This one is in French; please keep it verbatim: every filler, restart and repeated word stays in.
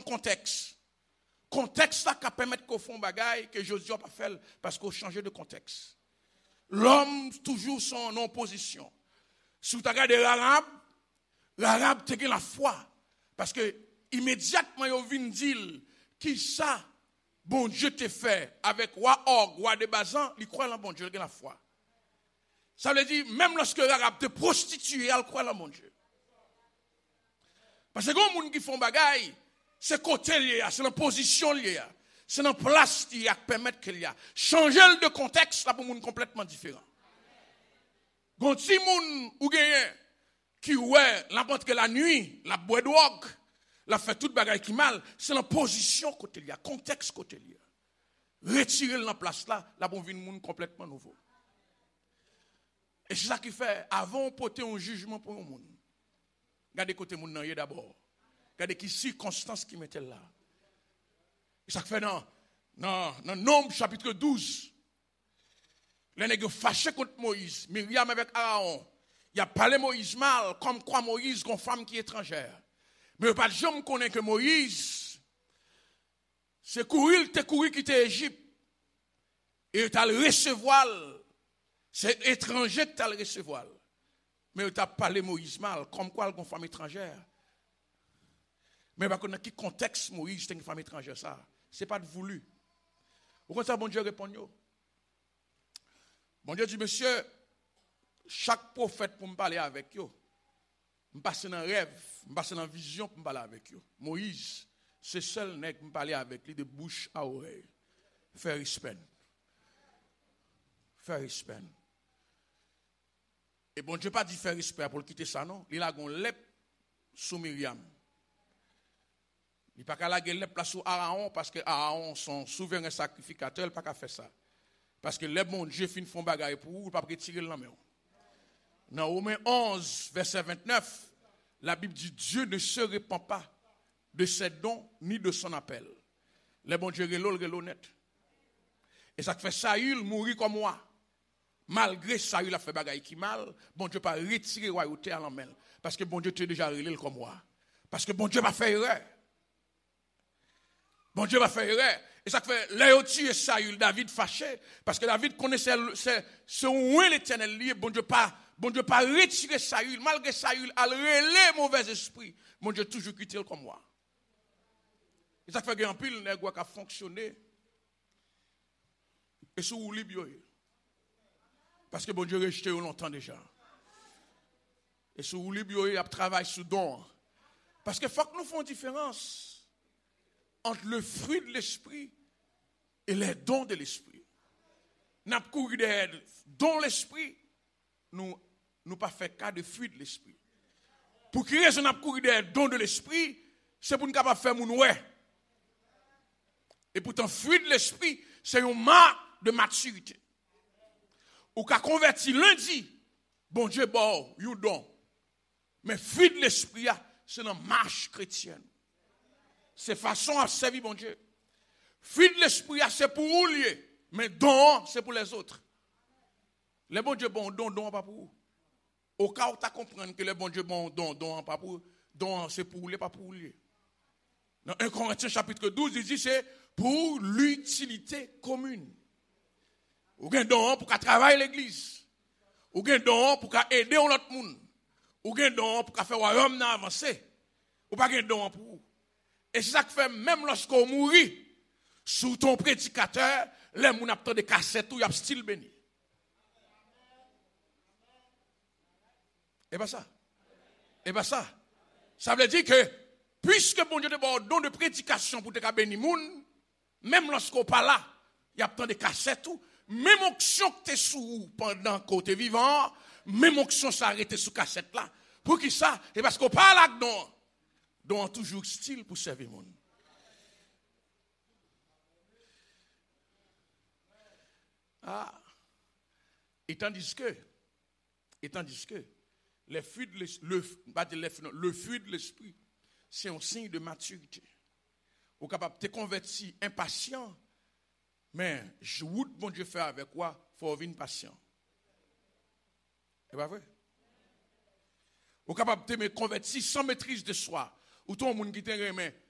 contexte. Contexte là qui permet qu'on fasse un bagage que Josué n'a pas fait parce qu'on changé de contexte. L'homme toujours son en opposition. Si vous regardez l'arabe, l'arabe te la foi. Parce que immédiatement, il vient dire qui ça, bon Dieu te fait avec roi Og, roi de Bazan, il croit en bon Dieu, il a la foi. Ça veut dire, même lorsque l'arabe te prostitue, il croit en bon Dieu. Parce que quand les gens qui font bagaille, c'est côté lié, c'est la position liée, c'est la place qui permet qu'il y a. Changer de contexte là pour les gens complètement différents. Quand si les gens ou gagnent qui ouais, n'importe que la nuit, la boîte de drogue, la fait toute bagaille qui mal, c'est la position côté lié, contexte côté lié. Retirer la place là, là pour venir monde complètement nouveau. Et c'est ça qui fait avant de porter un jugement pour le monde. Regardez côté monde nan d'abord. Regardez qui circonstances qui mettent là. Et ça fait dans dans dans Nombre chapitre douze. Les nègres fâchés contre Moïse, Myriam avec Aaron. Il a parlé Moïse mal comme quoi Moïse une femme qui est étrangère. Mais pas de gens connaissent que Moïse c'est courir, il te courir quitter Égypte. Et tu as le recevoir. C'est étranger que tu as le recevoir. Mais tu as parlé Moïse mal, comme quoi une femme étrangère. Mais dans quel contexte Moïse est une femme étrangère ça? Ce n'est pas de voulu. Au contraire, bon Dieu répond. Bon Dieu dit, monsieur, chaque prophète pour me parler avec vous, je passe dans un rêve, je passe dans une vision pour me parler avec vous. Moïse, c'est seul nèg qui me parler avec lui de bouche à oreille. Faire respect. Faire respect. Et bon Dieu pas dit faire respect pour le quitter ça, non. Il a un lep sous Myriam. Il n'a pas qu'à la lep sous Aaron parce que Aaron, son souverain sacrificateur, il n'a pas qu'à faire ça. Parce que les bon Dieu fin font bagaille pour vous, il n'a pas retirer la main. Dans Romains onze, verset vingt-neuf, la Bible dit Dieu ne se répand pas de ses dons ni de son appel. Les bon Dieu relo le honnête. Et ça fait Saül mourir comme moi. Malgré Saül a fait bagaille qui mal, bon Dieu pas retirer royauté à l'emmène. Parce que bon Dieu te déjà relé comme moi. Parce que bon Dieu va faire erreur. Bon Dieu va faire erreur. Et ça fait Léo tué Saül, David fâché. Parce que David connaissait ce où l'éternel lié. Bon Dieu pas, bon Dieu pas retirer Saül. Malgré Saül a relé mauvais esprit. Bon Dieu toujours quitté comme moi. Et ça fait qu'il y a un pile nègre qui a fonctionné. Et sous ou libre. Parce que bon Dieu rejeté longtemps déjà. Et sous ou libre, il a travaillé sous don. Parce que faut que nous fassions une différence entre le fruit de l'esprit et les dons de l'esprit. Nous avons couru des dons de l'esprit, nous n'avons pas fait cas de fruit de l'esprit. Pour qui raison nous avons couru des dons de l'esprit, c'est pour nous ne pas faire mon ouais. Et pourtant, fruit de l'esprit, c'est une marque de maturité. Ou qu'a converti lundi, bon Dieu, bon, you don. Mais fruit de l'esprit, c'est une marche chrétienne. C'est façon à servir bon Dieu. Fruit de l'esprit, c'est pour vous lier. Mais don, c'est pour les autres. Les bon Dieu, bon don, don, pas pour vous. Au cas où tu comprends que les bon Dieu, bon don, don, pas pour vous. Don, c'est pour vous, pas pour vous lier. Dans un Corinthiens chapitre douze, il dit c'est pour l'utilité commune. Ou gen don pour qu'à travailler l'église. Ou gen don pour qu'à aider l'autre monde. Ou gen don pour qu'à faire royaume avancer. Ou pas gen don pour vous. Et c'est ça qui fait même lorsqu'on mourit sous ton prédicateur, les moun attendent des cassettes ou y a style béni. Et pas ça. Et pas ça. Ça veut dire que puisque bon Dieu te donne don de prédication pour te bénir moun, même lorsqu'on pas là, il y a tant de cassettes ou même onction que tu es sous pendant que tu es vivant, même onction s'arrête sous cassette là. Pour qui ça? Et parce qu'on parle là-dedans. Donc toujours style pour servir le monde. Ah. Et tandis que, et tandis que, les fruits de l'esprit, le, le fruit de l'esprit, c'est un signe de maturité. Vous êtes capable de te convertir impatient, mais je vous bon Dieu faire avec quoi? Il faut venir patient. C'est pas vrai? Vous êtes capable de te convertir sans maîtrise de soi. Ou tout le monde qui te remet,